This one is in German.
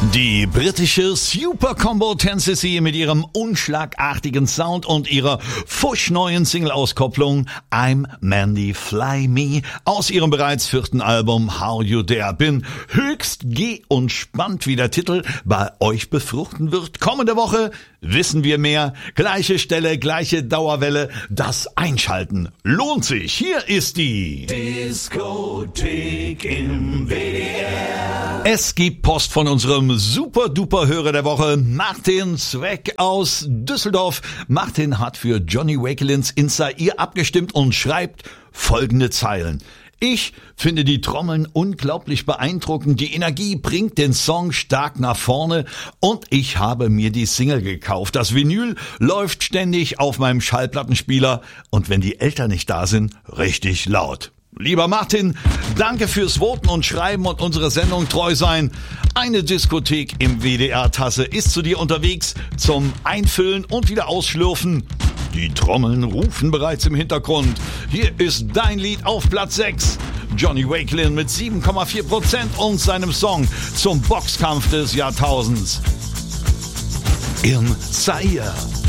Die britische Super Combo Tennessee mit ihrem unschlagartigen Sound und ihrer fuschneuen Single-Auskopplung I'm Mandy Fly Me aus ihrem bereits 4. Album How You Dare. Bin höchst gespannt, wie der Titel bei euch befruchten wird. Kommende Woche wissen wir mehr. Gleiche Stelle, gleiche Dauerwelle. Das Einschalten lohnt sich. Hier ist die Diskothek im WDR. Es gibt Post von unserem Super-Duper-Hörer der Woche, Martin Zweck aus Düsseldorf. Martin hat für Johnny Wakelins Insta-Ir abgestimmt und schreibt folgende Zeilen. Ich finde die Trommeln unglaublich beeindruckend, die Energie bringt den Song stark nach vorne und ich habe mir die Single gekauft. Das Vinyl läuft ständig auf meinem Schallplattenspieler und wenn die Eltern nicht da sind, richtig laut. Lieber Martin, danke fürs Voten und Schreiben und unsere Sendung treu sein. Eine Diskothek im WDR-Tasse ist zu dir unterwegs zum Einfüllen und wieder ausschlürfen. Die Trommeln rufen bereits im Hintergrund. Hier ist dein Lied auf Platz 6. Johnny Wakelin mit 7,4% und seinem Song zum Boxkampf des Jahrtausends. Im Zaire.